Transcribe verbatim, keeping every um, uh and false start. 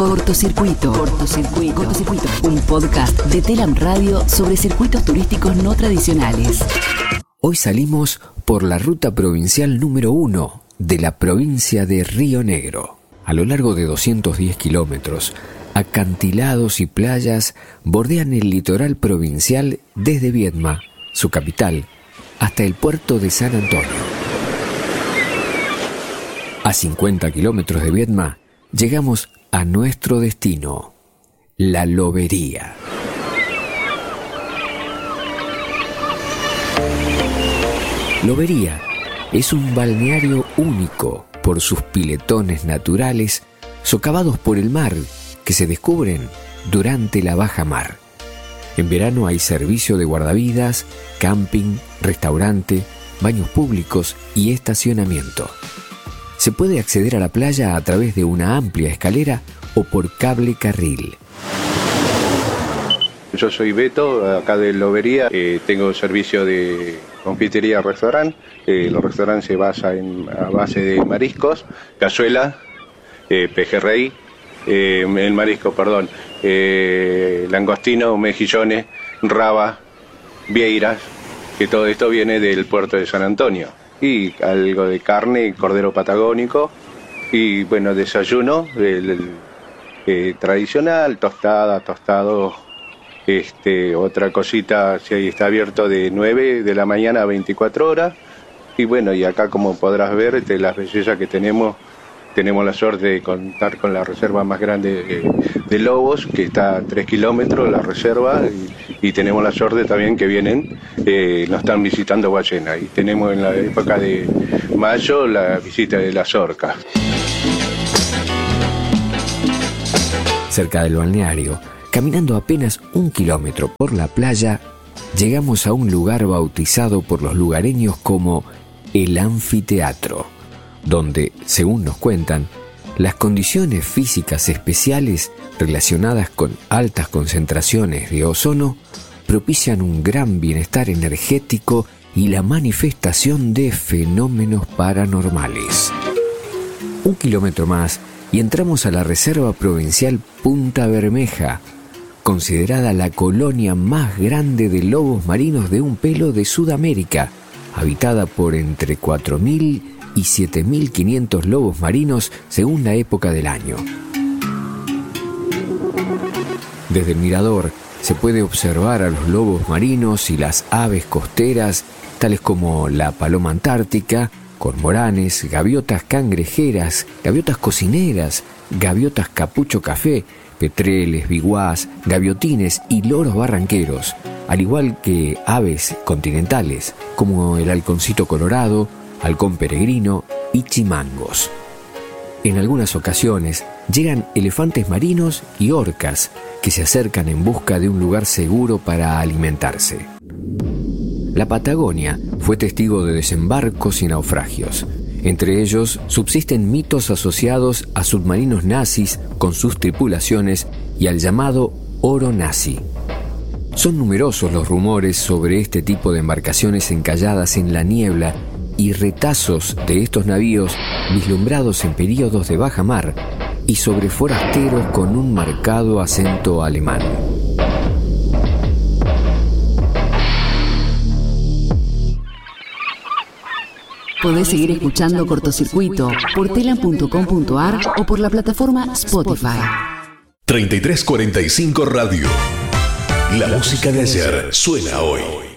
Cortocircuito. Cortocircuito. Cortocircuito. Un podcast de Telam Radio sobre circuitos turísticos no tradicionales. Hoy salimos por la ruta provincial número uno de la provincia de Río Negro. A lo largo de doscientos diez kilómetros, acantilados y playas bordean el litoral provincial desde Viedma, su capital, hasta el puerto de San Antonio. A cincuenta kilómetros de Viedma, llegamos a nuestro destino, La Lobería. Lobería es un balneario único por sus piletones naturales socavados por el mar que se descubren durante la bajamar. En verano hay servicio de guardavidas, camping, restaurante, baños públicos y estacionamiento. Se puede acceder a la playa a través de una amplia escalera o por cable carril. Yo soy Beto, acá de Lobería, eh, tengo servicio de confitería-restaurante. Eh, los restaurantes se basan en, a base de mariscos, cazuela, eh, pejerrey, eh, el marisco, perdón, eh, langostino, mejillones, raba, vieiras, que todo esto viene del puerto de San Antonio. Y algo de carne, cordero patagónico, y bueno, desayuno el, el, eh, tradicional, tostada, tostado, este, otra cosita, si ahí está abierto de nueve de la mañana a veinticuatro horas, y bueno, y acá como podrás ver, este, las bellezas que tenemos, tenemos la suerte de contar con la reserva más grande de, de lobos, que está a tres kilómetros, la reserva, y, y tenemos la suerte también que vienen, eh, nos están visitando ballenas, y tenemos en la época de mayo la visita de las orcas. Cerca del balneario, caminando apenas un kilómetro por la playa, llegamos a un lugar bautizado por los lugareños como el Anfiteatro, donde, según nos cuentan, las condiciones físicas especiales relacionadas con altas concentraciones de ozono propician un gran bienestar energético y la manifestación de fenómenos paranormales. Un kilómetro más y entramos a la Reserva Provincial Punta Bermeja, considerada la colonia más grande de lobos marinos de un pelo de Sudamérica, habitada por entre cuatro mil y siete mil quinientos lobos marinos según la época del año. Desde el mirador se puede observar a los lobos marinos y las aves costeras, tales como la paloma antártica, cormoranes, gaviotas cangrejeras, gaviotas cocineras, gaviotas capucho café, petreles, biguás, gaviotines y loros barranqueros, al igual que aves continentales como el halconcito colorado, halcón peregrino y chimangos. En algunas ocasiones llegan elefantes marinos y orcas que se acercan en busca de un lugar seguro para alimentarse. La Patagonia fue testigo de desembarcos y naufragios. Entre ellos subsisten mitos asociados a submarinos nazis con sus tripulaciones y al llamado oro nazi. Son numerosos los rumores sobre este tipo de embarcaciones encalladas en la niebla y retazos de estos navíos vislumbrados en períodos de baja mar y sobre forasteros con un marcado acento alemán. Podés seguir escuchando Cortocircuito por telam punto com punto ar o por la plataforma Spotify. treinta y tres cuarenta y cinco Radio. La música de ayer suena hoy.